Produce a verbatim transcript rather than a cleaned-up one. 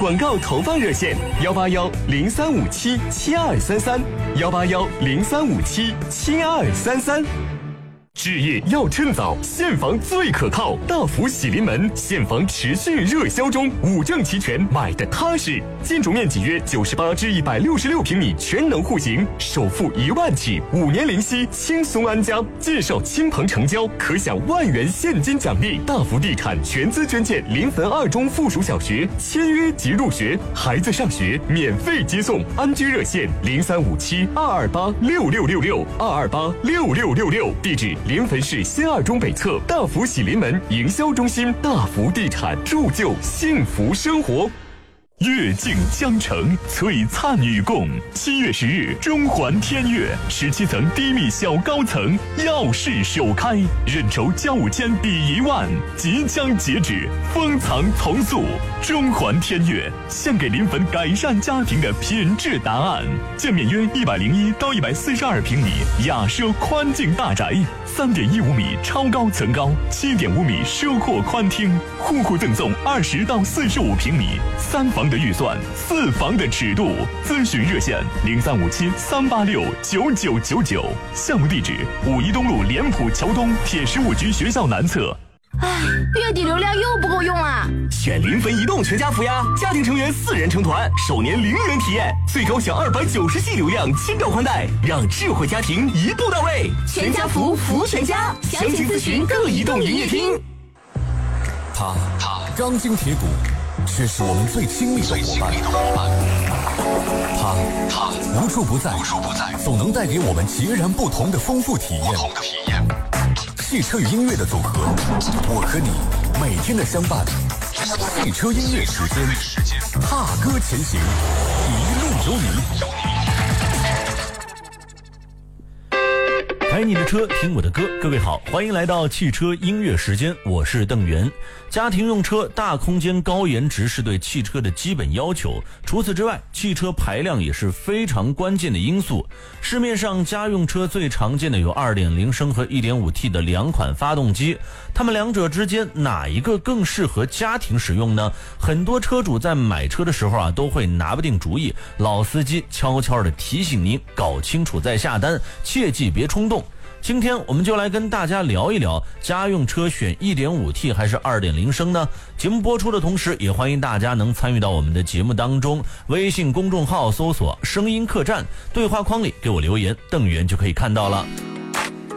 广告投放热线：幺八幺零三五七七二三三，幺八幺零三五七七二三三。置业要趁早，现房最可靠。大福喜临门，现房持续热销中，五证齐全，买的踏实。建筑面积约九十八至一百六十六平米，全能户型，首付一万起，五年零息，轻松安家。介绍亲朋成交，可享万元现金奖励。大福地产全资捐建临汾二中附属小学，签约即入学，孩子上学免费接送。安居热线零三五七二二八六六六六二二八六六六六，地址临汾市新二中北侧大福喜临门营销中心。大福地产，铸就幸福生活。 月镜江城，璀璨与共。七月十日，中环天悦十七层低密小高层耀世首开，认筹交五千抵一万，即将截止，封藏从速。中环天悦献给临汾改善家庭的品质答案。建面约一百零一到一百四十二平米雅奢宽净大宅，三点一五米超高层高，七点五米奢阔宽厅，户户赠送二十到四十五平米三房的预算，四房的尺度。咨询热线零三五七三八六九九九九，项目地址五一东路联普桥东铁十五局学校南侧。 唉，月底流量又不够用啊！ 选临汾移动全家福呀，家庭成员四人成团，首年零元体验，最高享二百九十 G 流量，轻độ宽带，让智慧家庭一步到位。 全家福服全家，详情咨询各移动营业厅。 他他钢筋铁骨，却是我们最亲密的伙伴。他他无处不在，无处不在，总能带给我们截然不同的丰富体验。不同的体验。汽车与音乐的组合，我和你每天的相伴。汽车音乐时间，踏歌前行，一路有你。 开你的车，听我的歌。各位好，欢迎来到汽车音乐时间，我是邓源。家庭用车，大空间高颜值是对汽车的基本要求，除此之外，汽车排量也是非常关键的因素。市面上家用车最常见的有 二点零 升和 一点五 T 的两款发动机，它们两者之间哪一个更适合家庭使用呢？很多车主在买车的时候啊，都会拿不定主意，老司机悄悄地提醒您，搞清楚再下单，切记别冲动。今天我们就来跟大家聊一聊家用车选 一点五 T 还是 二点零 升呢？节目播出的同时，也欢迎大家能参与到我们的节目当中。微信公众号搜索声音客栈，对话框里给我留言，邓源就可以看到了。